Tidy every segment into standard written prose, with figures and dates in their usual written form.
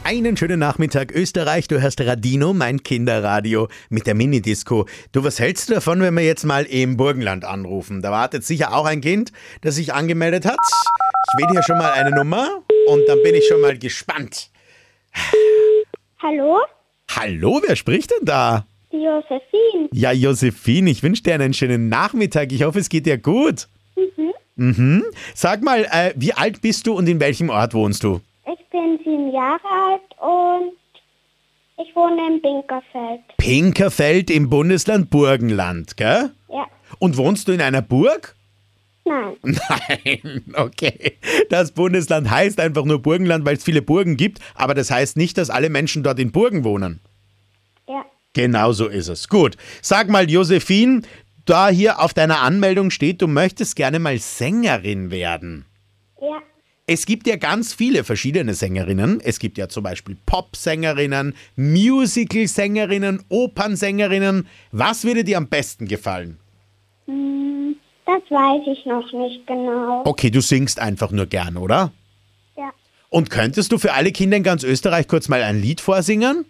Einen schönen Nachmittag, Österreich. Du hörst Radino, mein Kinderradio mit der Minidisco. Du, was hältst du davon, wenn wir jetzt mal im Burgenland anrufen? Da wartet sicher auch ein Kind, das sich angemeldet hat. Ich wähle hier schon mal eine Nummer und dann bin ich schon mal gespannt. Hallo? Hallo, wer spricht denn da? Die Josephine. Ja, Josephine, ich wünsche dir einen schönen Nachmittag. Ich hoffe, es geht dir gut. Sag mal, wie alt bist du und in welchem Ort wohnst du? Ich bin 7 Jahre alt und ich wohne in Pinkerfeld. Pinkerfeld im Bundesland Burgenland, gell? Ja. Und wohnst du in einer Burg? Nein. Nein, okay. Das Bundesland heißt einfach nur Burgenland, weil es viele Burgen gibt, aber das heißt nicht, dass alle Menschen dort in Burgen wohnen. Ja. Genau so ist es. Gut. Sag mal, Josephine, da hier auf deiner Anmeldung steht, du möchtest gerne mal Sängerin werden. Ja. Es gibt ja ganz viele verschiedene Sängerinnen. Es gibt ja zum Beispiel Popsängerinnen, Musical-Sängerinnen, Opernsängerinnen. Was würde dir am besten gefallen? Das weiß ich noch nicht genau. Okay, du singst einfach nur gern, oder? Ja. Und könntest du für alle Kinder in ganz Österreich kurz mal ein Lied vorsingen?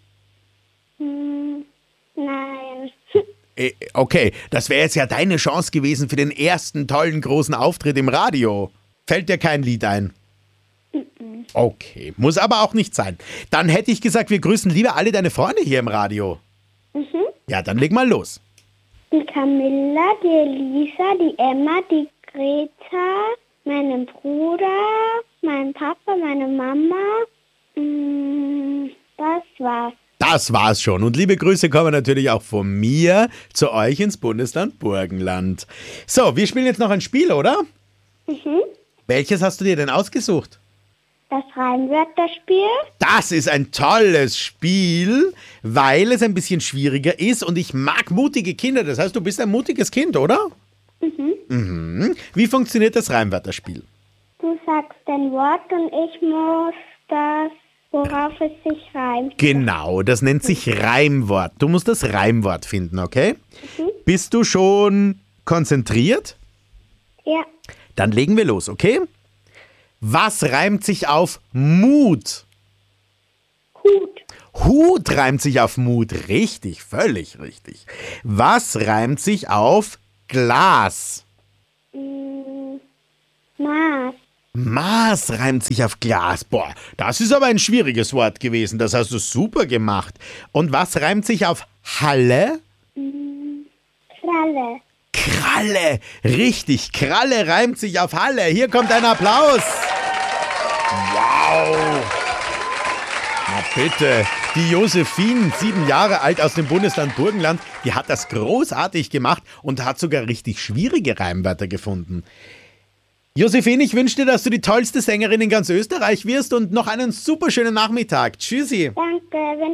Nein. Okay, das wäre jetzt ja deine Chance gewesen für den ersten tollen großen Auftritt im Radio. Fällt dir kein Lied ein? Okay, muss aber auch nicht sein. Dann hätte ich gesagt, wir grüßen lieber alle deine Freunde hier im Radio. Ja, dann leg mal los. Die Camilla, die Elisa, die Emma, die Greta, meinen Bruder, meinen Papa, meine Mama. Das war's. Das war's schon. Und liebe Grüße kommen natürlich auch von mir zu euch ins Bundesland Burgenland. So, wir spielen jetzt noch ein Spiel, oder? Welches hast du dir denn ausgesucht? Das Reimwörterspiel. Das ist ein tolles Spiel, weil es ein bisschen schwieriger ist und ich mag mutige Kinder. Das heißt, du bist ein mutiges Kind, oder? Wie funktioniert das Reimwörterspiel? Du sagst ein Wort und ich muss das, worauf es sich reimt. Genau, das nennt sich Reimwort. Du musst das Reimwort finden, okay? Bist du schon konzentriert? Ja. Dann legen wir los, okay? Was reimt sich auf Mut? Hut. Hut reimt sich auf Mut. Richtig, völlig richtig. Was reimt sich auf Glas? Maß. Maß reimt sich auf Glas. Boah, das ist aber ein schwieriges Wort gewesen. Das hast du super gemacht. Und was reimt sich auf Halle? Kralle. Kralle. Richtig, Kralle reimt sich auf Halle. Hier kommt ein Applaus. Wow. Na bitte. Die Josephine, 7 Jahre alt aus dem Bundesland Burgenland, die hat das großartig gemacht und hat sogar richtig schwierige Reimwörter gefunden. Josephine, ich wünsche dir, dass du die tollste Sängerin in ganz Österreich wirst und noch einen super schönen Nachmittag. Tschüssi. Danke.